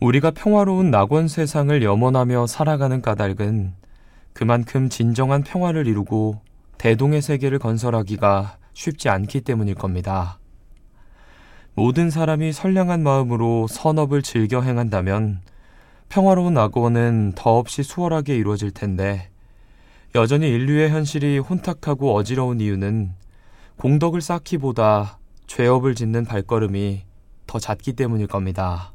우리가 평화로운 낙원 세상을 염원하며 살아가는 까닭은 그만큼 진정한 평화를 이루고 대동의 세계를 건설하기가 쉽지 않기 때문일 겁니다. 모든 사람이 선량한 마음으로 선업을 즐겨 행한다면 평화로운 낙원은 더없이 수월하게 이루어질 텐데, 여전히 인류의 현실이 혼탁하고 어지러운 이유는 공덕을 쌓기보다 죄업을 짓는 발걸음이 더 잦기 때문일 겁니다.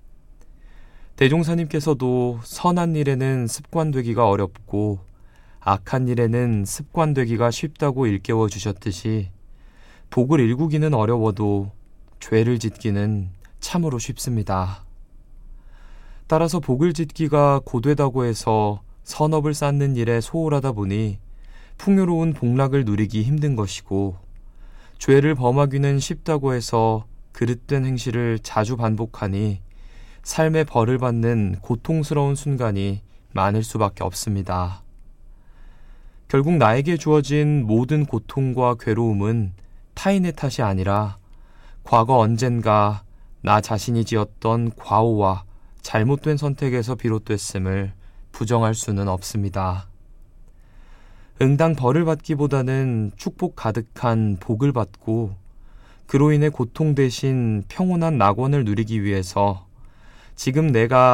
대종사님께서도 선한 일에는 습관되기가 어렵고 악한 일에는 습관되기가 쉽다고 일깨워 주셨듯이, 복을 일구기는 어려워도 죄를 짓기는 참으로 쉽습니다. 따라서 복을 짓기가 고되다고 해서 선업을 쌓는 일에 소홀하다 보니 풍요로운 복락을 누리기 힘든 것이고, 죄를 범하기는 쉽다고 해서 그릇된 행실을 자주 반복하니 삶의 벌을 받는 고통스러운 순간이 많을 수밖에 없습니다. 결국 나에게 주어진 모든 고통과 괴로움은 타인의 탓이 아니라 과거 언젠가 나 자신이 지었던 과오와 잘못된 선택에서 비롯됐음을 부정할 수는 없습니다. 응당 벌을 받기보다는 축복 가득한 복을 받고 그로 인해 고통 대신 평온한 낙원을 누리기 위해서 지금 내가